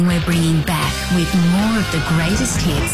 We're bringing back with more of the greatest hits.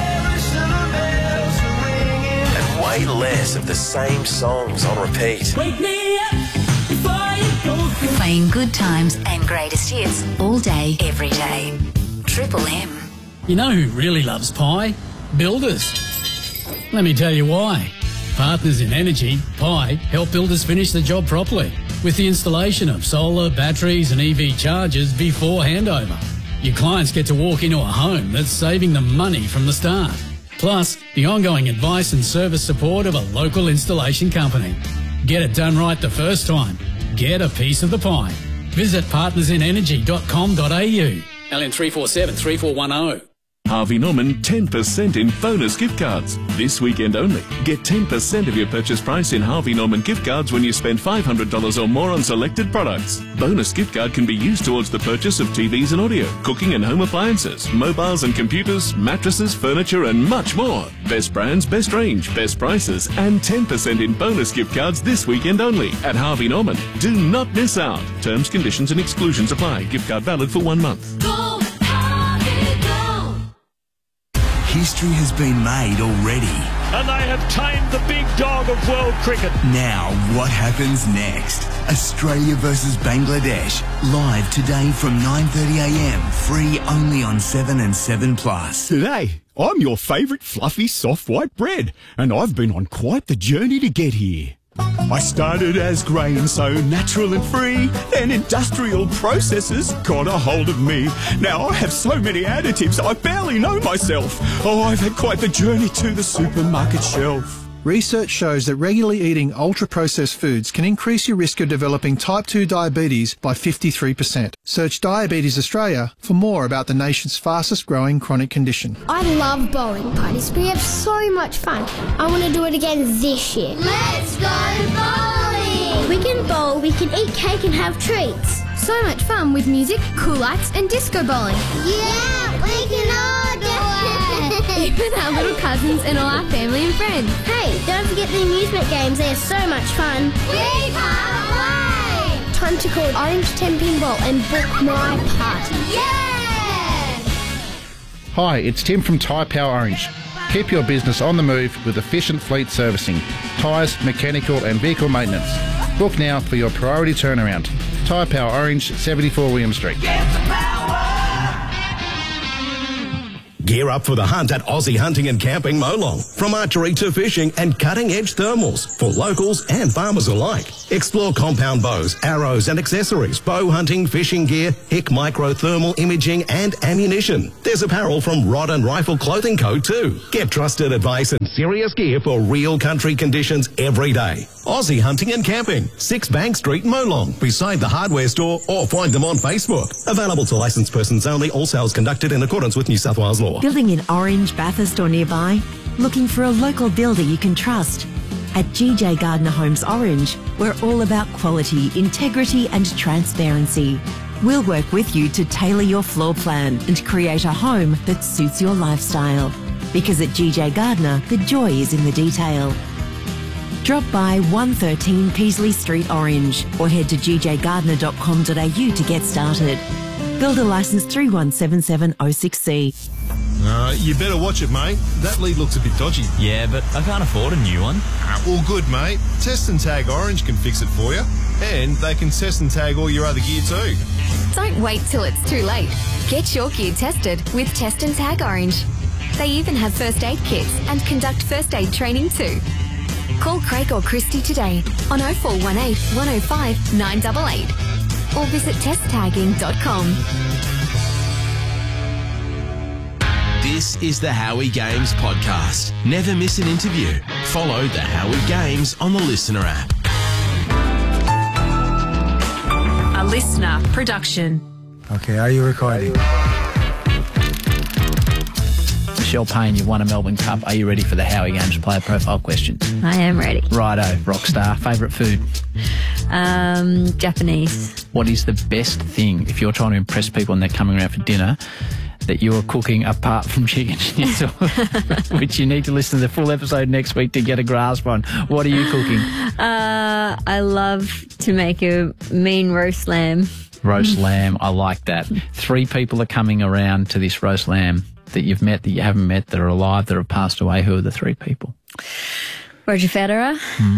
And way less of the same songs on repeat. Wake me up before you go. Playing good times and greatest hits all day, every day. Triple M. You know who really loves pie? Builders. Let me tell you why. Partners in Energy, Pi, help builders finish the job properly with the installation of solar, batteries and EV chargers before handover. Your clients get to walk into a home that's saving them money from the start. Plus, the ongoing advice and service support of a local installation company. Get it done right the first time. Get a piece of the pie. Visit partnersinenergy.com.au. LN 347 3410. Harvey Norman 10% in bonus gift cards. This weekend only. Get 10% of your purchase price in Harvey Norman gift cards when you spend $500 or more on selected products. Bonus gift card can be used towards the purchase of TVs and audio, cooking and home appliances, mobiles and computers, mattresses, furniture and much more. Best brands, best range, best prices and 10% in bonus gift cards this weekend only at Harvey Norman. Do not miss out. Terms, conditions and exclusions apply. Gift card valid for 1 month. Go, Harvey, go. History has been made already. And they have tamed the big dog of world cricket. Now, what happens next? Australia versus Bangladesh, live today from 9:30am, free only on 7 and 7+. Today, I'm your favourite fluffy soft white bread, and I've been on quite the journey to get here. I started as grain, so natural and free. Then industrial processes got a hold of me. Now I have so many additives, I barely know myself. Oh, I've had quite the journey to the supermarket shelf. Research shows that regularly eating ultra-processed foods can increase your risk of developing type 2 diabetes by 53%. Search Diabetes Australia for more about the nation's fastest growing chronic condition. I love bowling parties. We have so much fun. I want to do it again this year. Let's go bowling! We can bowl, we can eat cake and have treats. So much fun with music, cool lights and disco bowling. Yeah, we can all do it! Even our little cousins and all our family and friends. Hey, don't forget the amusement games. They're so much fun. We can't wait! Time to call Orange 10 Pinball and book my party. Yeah! Hi, it's Tim from Tyre Power Orange. Keep your business on the move with efficient fleet servicing, tyres, mechanical and vehicle maintenance. Book now for your priority turnaround. Tyre Power Orange, 74 William Street. Gear up for the hunt at Aussie Hunting and Camping Molong. From archery to fishing and cutting-edge thermals for locals and farmers alike. Explore compound bows, arrows and accessories, bow hunting, fishing gear, HIC micro thermal imaging and ammunition. There's apparel from Rod and Rifle Clothing Co. too. Get trusted advice and serious gear for real country conditions every day. Aussie Hunting and Camping, 6 Bank Street, Molong, beside the hardware store, or find them on Facebook. Available to licensed persons only. All sales conducted in accordance with New South Wales law. Building in Orange, Bathurst or nearby? Looking for a local builder you can trust? At GJ Gardner Homes Orange, we're all about quality, integrity and transparency. We'll work with you to tailor your floor plan and create a home that suits your lifestyle. Because at GJ Gardner, the joy is in the detail. Drop by 113 Peasley Street, Orange, or head to gjgardner.com.au to get started. Builder licence 3177066C. You better watch it, mate. That lead looks a bit dodgy. Yeah, but I can't afford a new one. All good, mate. Test and Tag Orange can fix it for you. And they can test and tag all your other gear too. Don't wait till it's too late. Get your gear tested with Test and Tag Orange. They even have first aid kits and conduct first aid training too. Call Craig or Christy today on 0418 105 988 or visit testtagging.com. This is the Howie Games podcast. Never miss an interview. Follow the Howie Games on the Listener app. A Listener production. Okay, are you recording? Michelle Payne, you've won a Melbourne Cup. Are you ready for the Howie Games player profile questions? I am ready. Righto, rockstar. Favourite food? Japanese. What is the best thing, if you're trying to impress people and they're coming around for dinner, that you're cooking apart from chicken schnitzel, which you need to listen to the full episode next week to get a grasp on? What are you cooking? I love to make a mean roast lamb. Roast lamb. I like that. 3 people are coming around to this roast lamb that you've met, that you haven't met, that are alive, that have passed away. Who are the 3 people? Roger Federer.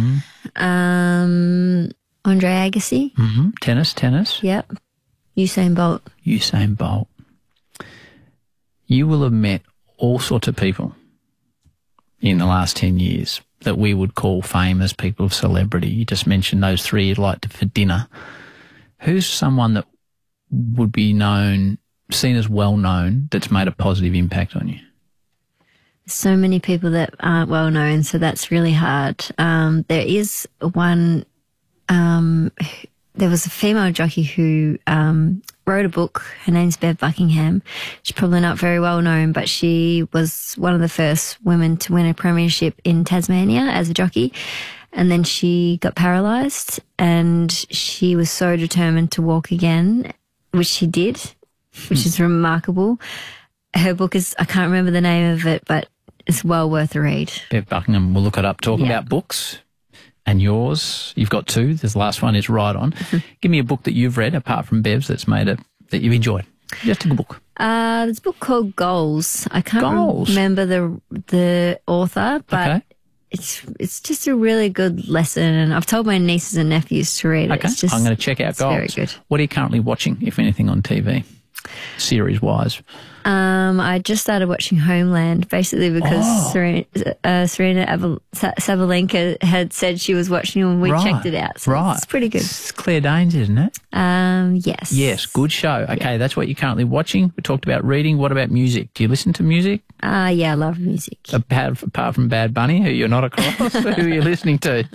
Andre Agassi. Tennis. Yep. Usain Bolt. You will have met all sorts of people in the last 10 years that we would call famous people of celebrity. You just mentioned those 3 you'd like to for dinner. Who's someone that would be seen as well known, that's made a positive impact on you? So many people that aren't well known, so that's really hard. There is one. There was a female jockey who wrote a book. Her name's Bev Buckingham. She's probably not very well known, but she was one of the first women to win a premiership in Tasmania as a jockey. And then she got paralysed, and she was so determined to walk again, which she did, which is remarkable. Her book is, I can't remember the name of it, but it's well worth a read. Bev Buckingham, we'll look it up. Talking about books. And yours, you've got 2. The last one is Right On. Give me a book that you've read, apart from Bev's, that you've enjoyed. Just a good book. There's a book called Goals. I can't remember the author, but it's just a really good lesson. And I've told my nieces and nephews to read it. Okay, I'm going to check out Goals. Very good. What are you currently watching, if anything, on TV, series-wise? I just started watching Homeland, basically because Serena Sabalenka had said she was watching it, and we checked it out. So it's pretty good. It's Claire Danes, isn't it? Yes. Yes, good show. Okay, that's what you're currently watching. We talked about reading. What about music? Do you listen to music? Yeah, I love music. Apart from Bad Bunny, who you're not across, who are you listening to?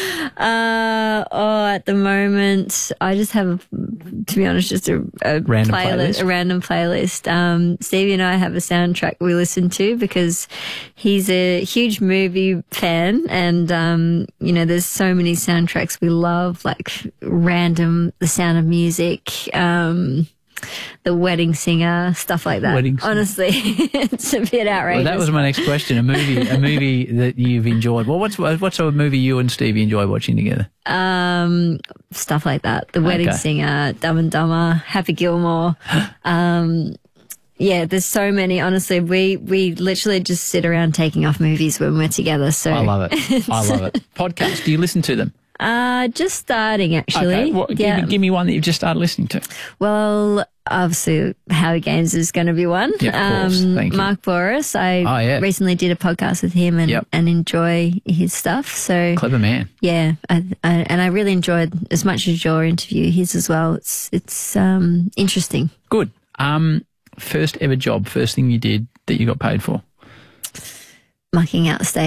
At the moment, I just have, to be honest, just a random playlist. A random playlist. Stevie and I have a soundtrack we listen to because he's a huge movie fan, and there's so many soundtracks we love, like random The Sound of Music, The Wedding Singer, stuff like that. Honestly, it's a bit outrageous. Well, that was my next question. A movie that you've enjoyed. Well, what's a movie you and Stevie enjoy watching together? Stuff like that. The Wedding Singer, Dumb and Dumber, Happy Gilmore. Yeah, there's so many. Honestly, we literally just sit around taking off movies when we're together. So I love it. I love it. Podcasts, do you listen to them? Just starting, actually. Okay. Give me one that you've just started listening to. Well, obviously, Howie Games is going to be one. Yeah, of course. Thank you. Mark Boris, I recently did a podcast with him and enjoy his stuff. So clever man. Yeah, and I really enjoyed, as much as your interview, his as well. It's interesting. Good. First ever job, first thing you did that you got paid for? Mucking out the stage.